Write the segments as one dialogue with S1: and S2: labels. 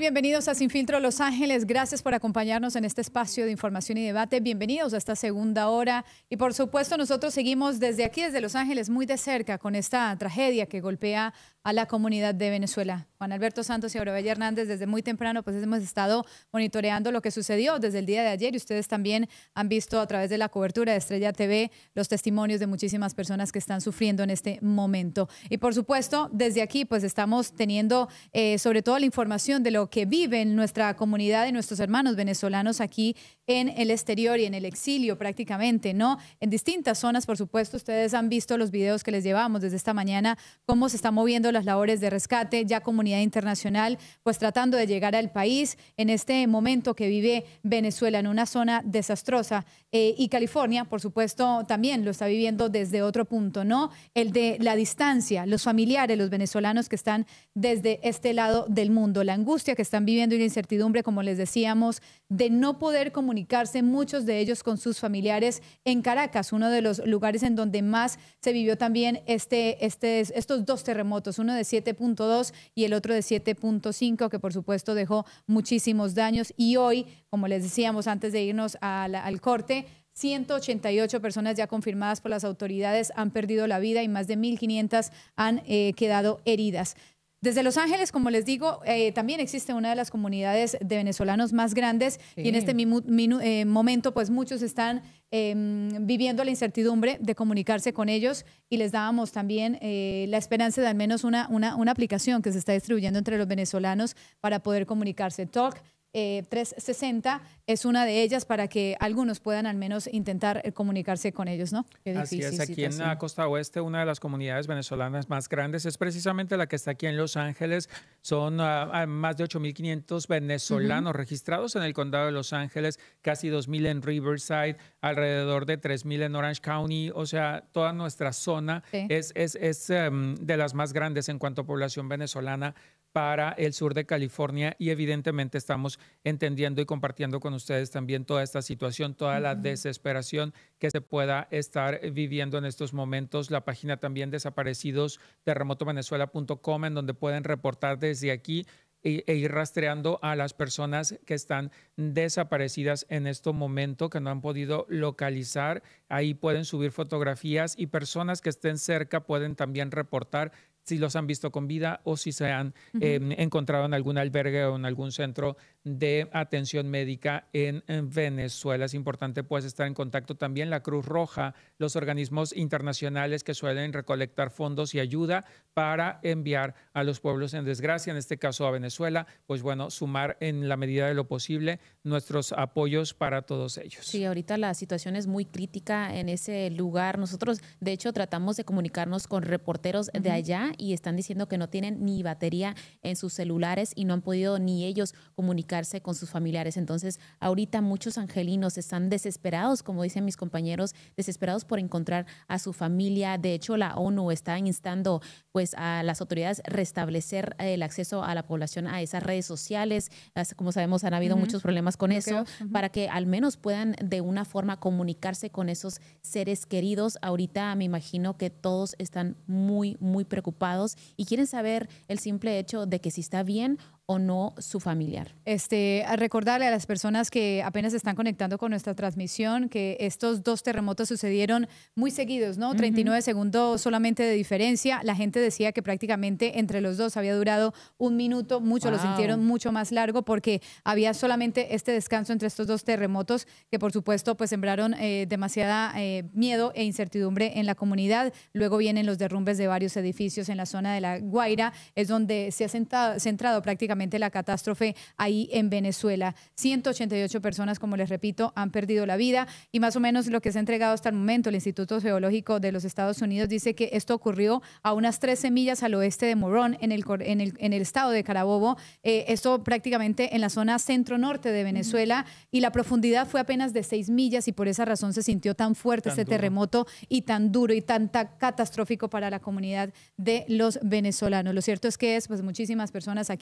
S1: bienvenidos a Sin Filtro Los Ángeles. Gracias por acompañarnos en este espacio de información y debate. Bienvenidos a esta segunda hora. Y por supuesto, nosotros seguimos desde aquí, desde Los Ángeles, muy de cerca con esta tragedia que golpea a la comunidad de Venezuela. Juan Alberto Santos y Aurabella Hernández, desde muy temprano, pues hemos estado monitoreando lo que sucedió desde el día de ayer y ustedes también han visto a través de la cobertura de Estrella TV los testimonios de muchísimas personas que están sufriendo en este momento. Y por supuesto, desde aquí, pues estamos teniendo sobre todo la información de lo que viven nuestra comunidad y nuestros hermanos venezolanos aquí en el exterior y en el exilio prácticamente, ¿no? En distintas zonas, por supuesto, ustedes han visto los videos que les llevamos desde esta mañana, cómo se están moviendo las labores de rescate, ya comunidad internacional, pues tratando de llegar al país en este momento que vive Venezuela en una zona desastrosa. Y California, por supuesto, también lo está viviendo desde otro punto, ¿no? El de la distancia, los familiares, los venezolanos que están desde este lado del mundo, la angustia que están viviendo y la incertidumbre, como les decíamos, de no poder comunicarse, muchos de ellos con sus familiares en Caracas, uno de los lugares en donde más se vivió también estos dos terremotos, uno de 7.2 y el otro de 7.5, que por supuesto dejó muchísimos daños. Y hoy, como les decíamos antes de irnos al corte, 188 personas ya confirmadas por las autoridades han perdido la vida y más de 1.500 han quedado heridas. Desde Los Ángeles, como les digo, también existe una de las comunidades de venezolanos más grandes y en este momento pues muchos están viviendo la incertidumbre de comunicarse con ellos y les dábamos también la esperanza de al menos una aplicación que se está distribuyendo entre los venezolanos para poder comunicarse. Talk 360 es una de ellas para que algunos puedan al menos intentar comunicarse con ellos, ¿no?
S2: Qué
S3: Así es, aquí en la costa oeste, una de las comunidades venezolanas más grandes es precisamente la que está aquí en Los Ángeles. Son más de 8.500 venezolanos registrados en el condado de Los Ángeles, casi 2.000 en Riverside, alrededor de 3.000 en Orange County. O sea, toda nuestra zona es de las más grandes en cuanto a población venezolana para el sur de California y evidentemente estamos entendiendo y compartiendo con ustedes también toda esta situación, toda la desesperación que se pueda estar viviendo en estos momentos. La página también desaparecidos terremotovenezuela.com en donde pueden reportar desde aquí e ir rastreando a las personas que están desaparecidas en este momento, que no han podido localizar. Ahí pueden subir fotografías y personas que estén cerca pueden también reportar si los han visto con vida o si se han encontrado en algún albergue o en algún centro de atención médica en Venezuela. Es importante pues estar en contacto también la Cruz Roja, los organismos internacionales que suelen recolectar fondos y ayuda para enviar a los pueblos en desgracia, en este caso a Venezuela, pues bueno, sumar en la medida de lo posible nuestros apoyos para todos ellos.
S2: Sí, ahorita la situación es muy crítica en ese lugar. Nosotros, de hecho, tratamos de comunicarnos con reporteros de allá y están diciendo que no tienen ni batería en sus celulares y no han podido ni ellos comunicarse con sus familiares. Entonces, ahorita muchos angelinos están desesperados, como dicen mis compañeros, desesperados por encontrar a su familia. De hecho, la ONU está instando pues a las autoridades restablecer el acceso a la población a esas redes sociales. Como sabemos, han habido muchos problemas con eso, para que al menos puedan de una forma comunicarse con esos seres queridos. Ahorita me imagino que todos están muy, muy preocupados y quieren saber el simple hecho de que si está bien o no su familiar.
S1: A recordarle a las personas que apenas se están conectando con nuestra transmisión que estos dos terremotos sucedieron muy seguidos, ¿no? 39 segundos solamente de diferencia. La gente decía que prácticamente entre los dos había durado un minuto. Muchos lo sintieron mucho más largo porque había solamente este descanso entre estos dos terremotos que por supuesto pues sembraron demasiada miedo e incertidumbre en la comunidad. Luego vienen los derrumbes de varios edificios en la zona de La Guaira, es donde se ha centrado prácticamente la catástrofe ahí en Venezuela. 188 personas, como les repito, han perdido la vida y más o menos lo que se ha entregado hasta el momento, el Instituto Geológico de los Estados Unidos dice que esto ocurrió a unas 13 millas al oeste de Morón, en el estado de Carabobo, esto prácticamente en la zona centro-norte de Venezuela y la profundidad fue apenas de 6 millas y por esa razón se sintió tan fuerte este terremoto y tan duro y tan catastrófico para la comunidad de los venezolanos. Lo cierto es que pues muchísimas personas aquí en el exterior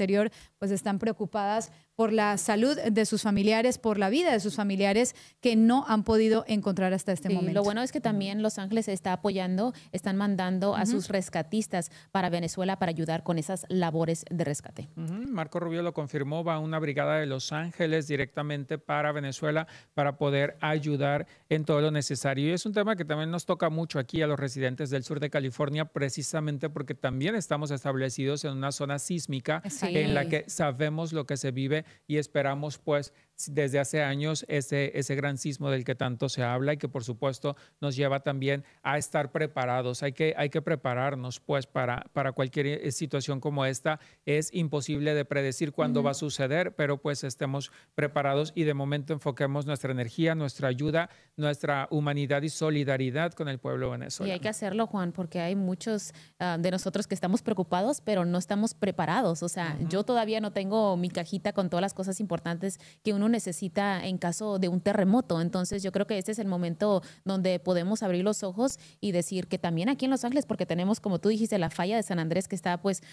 S1: exterior pues están preocupadas por la salud de sus familiares, por la vida de sus familiares que no han podido encontrar hasta este momento.
S2: Lo bueno es que también Los Ángeles está apoyando, están mandando a sus rescatistas para Venezuela para ayudar con esas labores de rescate.
S3: Marco Rubio lo confirmó, va una brigada de Los Ángeles directamente para Venezuela para poder ayudar en todo lo necesario. Y es un tema que también nos toca mucho aquí a los residentes del sur de California, precisamente porque también estamos establecidos en una zona sísmica en la que sabemos lo que se vive y esperamos pues desde hace años ese gran sismo del que tanto se habla y que por supuesto nos lleva también a estar preparados. Hay que prepararnos pues para cualquier situación como esta. Es imposible de predecir cuándo va a suceder, pero pues estemos preparados y de momento enfoquemos nuestra energía, nuestra ayuda, nuestra humanidad y solidaridad con el pueblo venezolano.
S2: Y hay que hacerlo, Juan, porque hay muchos de nosotros que estamos preocupados, pero no estamos preparados. O sea, yo todavía no tengo mi cajita con todas las cosas importantes que uno necesita en caso de un terremoto. Entonces yo creo que este es el momento donde podemos abrir los ojos y decir que también aquí en Los Ángeles, porque tenemos, como tú dijiste, la falla de San Andrés que está pues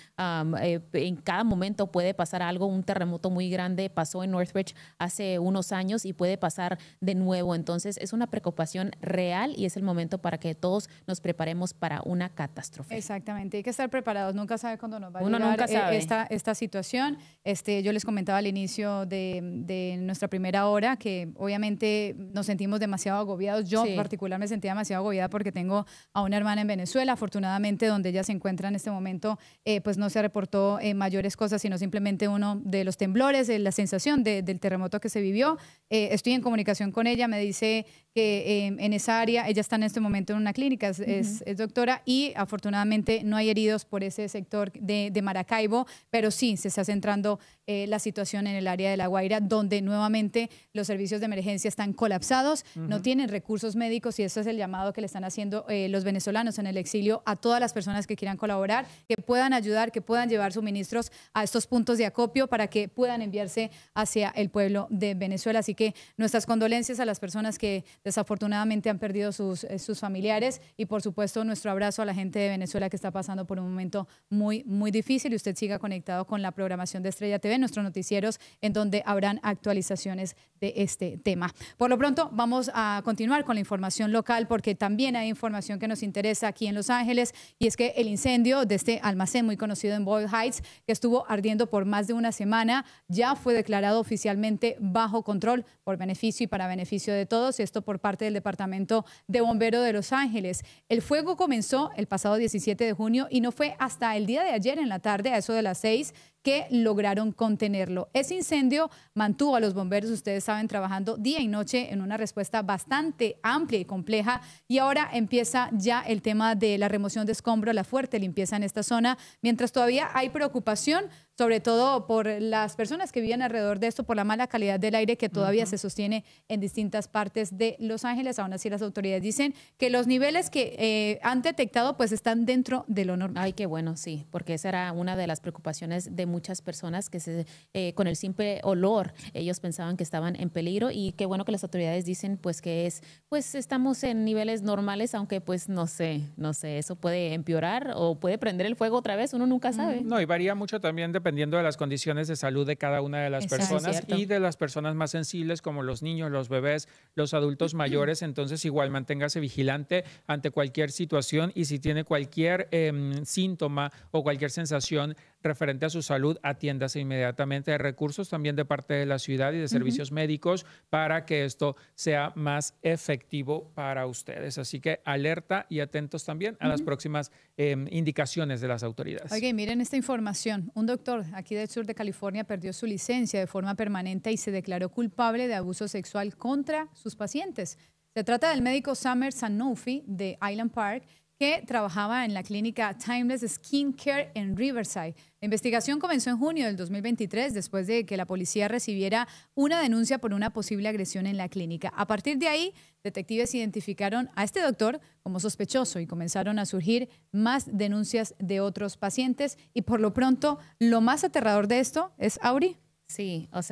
S2: en cada momento puede pasar algo, un terremoto muy grande pasó en Northridge hace unos años y puede pasar de nuevo. Entonces es una preocupación real y es el momento para que todos nos preparemos para una catástrofe.
S1: Exactamente, hay que estar preparados, nunca sabe cuándo nos va a
S2: Uno
S1: llegar
S2: nunca sabe.
S1: esta situación. Yo les comentaba al inicio de nuestra primera hora que obviamente nos sentimos demasiado agobiados. Yo en particular me sentía demasiado agobiada porque tengo a una hermana en Venezuela. Afortunadamente, donde ella se encuentra en este momento, pues no se reportó mayores cosas, sino simplemente uno de los temblores, la sensación del terremoto que se vivió. Estoy en comunicación con ella, me dice que en esa área, ella está en este momento en una clínica, es doctora, y afortunadamente no hay heridos por ese sector de Maracaibo, pero sí se está centrando la situación en el área de La Guaira, donde nuevamente los servicios de emergencia están colapsados, no tienen recursos médicos, y ese es el llamado que le están haciendo los venezolanos en el exilio a todas las personas que quieran colaborar, que puedan ayudar, que puedan llevar suministros a estos puntos de acopio para que puedan enviarse hacia el pueblo de Venezuela. Así que nuestras condolencias a las personas que desafortunadamente han perdido sus familiares, y por supuesto nuestro abrazo a la gente de Venezuela que está pasando por un momento muy, muy difícil. Y usted siga conectado con la programación de Estrella TV, nuestros noticieros, en donde habrán actualizaciones de este tema. Por lo pronto vamos a continuar con la información local, porque también hay información que nos interesa aquí en Los Ángeles, y es que el incendio de este almacén muy conocido en Boyle Heights, que estuvo ardiendo por más de una semana, ya fue declarado oficialmente bajo control por beneficio y para beneficio de todos, esto por parte del Departamento de Bomberos de Los Ángeles. El fuego comenzó el pasado 17 de junio y no fue hasta el día de ayer en la tarde, a eso de las 6, que lograron contenerlo. Ese incendio mantuvo a los bomberos, ustedes saben, trabajando día y noche en una respuesta bastante amplia y compleja, y ahora empieza ya el tema de la remoción de escombros, la fuerte limpieza en esta zona, mientras todavía hay preocupación, sobre todo por las personas que viven alrededor de esto, por la mala calidad del aire que todavía se sostiene en distintas partes de Los Ángeles. Aún así, las autoridades dicen que los niveles que han detectado pues están dentro de lo normal.
S2: Ay, qué bueno, sí, porque esa era una de las preocupaciones de muchas personas que con el simple olor ellos pensaban que estaban en peligro, y qué bueno que las autoridades dicen pues que estamos en niveles normales, aunque pues no sé, eso puede empeorar o puede prender el fuego otra vez, uno nunca sabe.
S3: No, y varía mucho también dependiendo de las condiciones de salud de cada una de las personas y de las personas más sensibles como los niños, los bebés, los adultos mayores. Entonces igual manténgase vigilante ante cualquier situación, y si tiene cualquier síntoma o cualquier sensación referente a su salud, atiéndase inmediatamente. Hay recursos también de parte de la ciudad y de servicios médicos para que esto sea más efectivo para ustedes. Así que alerta y atentos también a las próximas indicaciones de las autoridades.
S1: Oye, miren esta información. Un doctor aquí del sur de California perdió su licencia de forma permanente y se declaró culpable de abuso sexual contra sus pacientes. Se trata del médico Summer Sanofi de Island Park, que trabajaba en la clínica Timeless Skin Care en Riverside. La investigación comenzó en junio del 2023, después de que la policía recibiera una denuncia por una posible agresión en la clínica. A partir de ahí, detectives identificaron a este doctor como sospechoso y comenzaron a surgir más denuncias de otros pacientes. Y por lo pronto, lo más aterrador de esto es, Auri.
S2: Sí, o sea,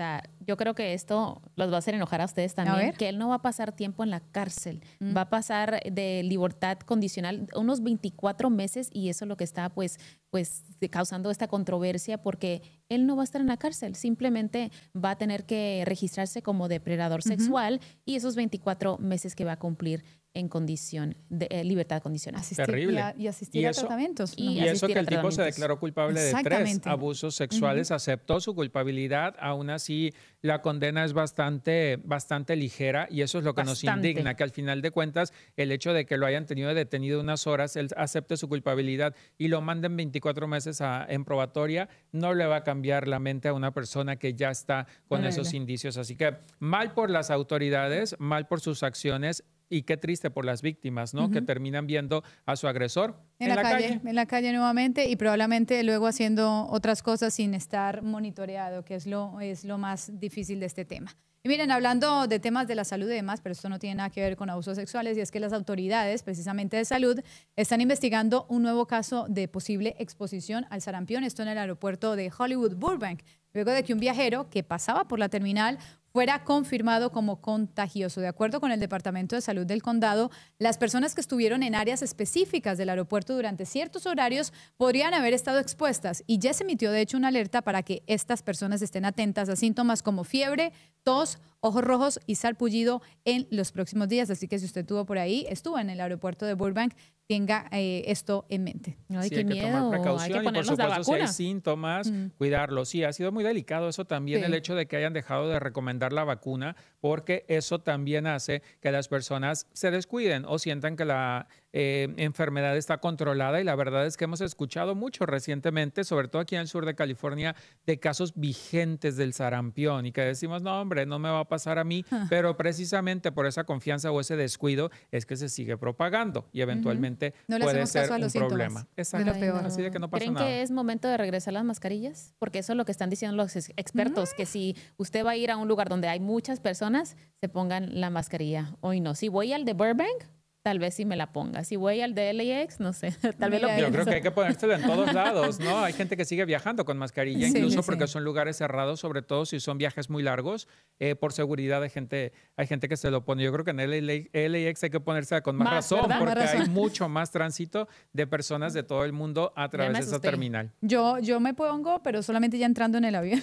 S2: Yo creo que esto los va a hacer enojar a ustedes también, que él no va a pasar tiempo en la cárcel, va a pasar de libertad condicional unos 24 meses y eso es lo que está pues causando esta controversia porque él no va a estar en la cárcel, simplemente va a tener que registrarse como depredador sexual y esos 24 meses que va a cumplir en condición de libertad condicional.
S3: Terrible.
S1: Y asistir a tratamientos.
S3: Y eso que el tipo se declaró culpable de 3 abusos sexuales, aceptó su culpabilidad, aún así la condena es bastante ligera y eso es lo que nos indigna, que al final de cuentas el hecho de que lo hayan tenido detenido unas horas, él acepte su culpabilidad y lo manden 24 meses en probatoria, no le va a cambiar la mente a una persona que ya está con esos indicios. Así que mal por las autoridades, mal por sus acciones. Y qué triste por las víctimas, ¿no? Que terminan viendo a su agresor en la calle.
S1: En la calle nuevamente y probablemente luego haciendo otras cosas sin estar monitoreado, que es lo más difícil de este tema. Y miren, hablando de temas de la salud y demás, pero esto no tiene nada que ver con abusos sexuales, y es que las autoridades, precisamente de salud, están investigando un nuevo caso de posible exposición al sarampión, esto en el aeropuerto de Hollywood Burbank, luego de que un viajero que pasaba por la terminal fuera confirmado como contagioso. De acuerdo con el Departamento de Salud del Condado, las personas que estuvieron en áreas específicas del aeropuerto durante ciertos horarios podrían haber estado expuestas y ya se emitió de hecho una alerta para que estas personas estén atentas a síntomas como fiebre, tos, ojos rojos y sarpullido en los próximos días. Así que si usted estuvo en el aeropuerto de Burbank, tenga esto en mente.
S2: Ay,
S3: sí,
S2: qué
S3: hay que
S2: miedo.
S3: tomar precaución
S2: Hay que
S3: y por
S2: ponernos la
S3: supuesto si
S2: vacuna.
S3: hay síntomas, cuidarlos. Sí, ha sido muy delicado eso también, el hecho de que hayan dejado de recomendar la vacuna, porque eso también hace que las personas se descuiden o sientan que la enfermedad está controlada y la verdad es que hemos escuchado mucho recientemente, sobre todo aquí en el sur de California, de casos vigentes del sarampión y que decimos, no hombre, no me va a pasar a mí, pero precisamente por esa confianza o ese descuido es que se sigue propagando y eventualmente
S1: no le
S3: puede
S1: hacemos
S3: ser
S1: caso a los
S3: un problema.
S1: Exacto.
S2: Ay, no.
S3: Así de que no pasa
S2: ¿Creen
S3: nada.
S2: que es momento de regresar las mascarillas? Porque eso es lo que están diciendo los expertos, que si usted va a ir a un lugar donde hay muchas personas, se pongan la mascarilla. Hoy no. Si voy al de Burbank, tal vez sí me la ponga. Si voy al de LAX, no sé, tal vez lo
S3: Yo
S2: pienso.
S3: creo que hay que ponérselo en todos lados, ¿no? Hay gente que sigue viajando con mascarilla, incluso porque son lugares cerrados, sobre todo si son viajes muy largos. Por seguridad hay gente que se lo pone. Yo creo que en LAX hay que ponérsela con más razón,
S2: ¿verdad?
S3: porque
S1: Más razón.
S3: hay mucho más tránsito de personas de todo el mundo a través de esa terminal.
S1: Yo me pongo, pero solamente ya entrando en el avión,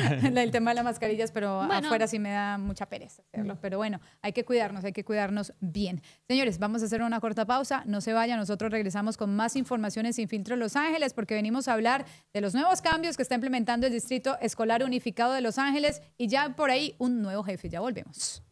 S1: el tema de las mascarillas, pero afuera sí me da mucha pereza hacerlo. Pero bueno, hay que cuidarnos bien. Señores, vamos a hacer una corta pausa. No se vayan, nosotros regresamos con más informaciones Sin Filtro Los Ángeles, porque venimos a hablar de los nuevos cambios que está implementando el Distrito Escolar Unificado de Los Ángeles y ya por ahí un nuevo jefe. Ya volvemos.